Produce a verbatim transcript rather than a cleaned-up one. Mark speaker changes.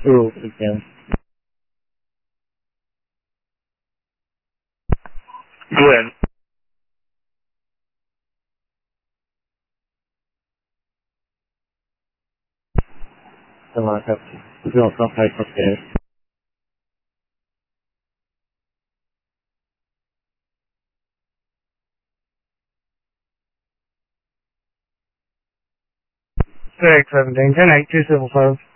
Speaker 1: Oh, again. Gwen. Come on, have to. We don't come high prepared. Six, seven, ten, eight, two, seven, five.